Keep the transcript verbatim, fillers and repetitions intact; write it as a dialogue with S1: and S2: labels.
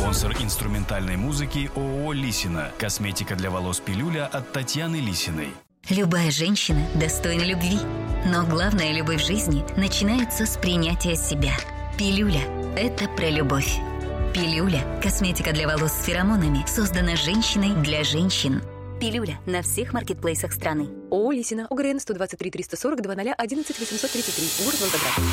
S1: Спонсор инструментальной музыки ООО «Лисина». Косметика для волос «Пилюля» от Татьяны Лисиной.
S2: Любая женщина достойна любви. Но главная любовь в жизни начинается с принятия себя. «Пилюля» – это про любовь. «Пилюля» – косметика для волос с феромонами, создана женщиной для женщин. «Пилюля» на всех маркетплейсах страны.
S3: ООО «Лисина», ОГРН сто двадцать три триста сорок два ноль одиннадцать восемьсот тридцать три, город Волгоград.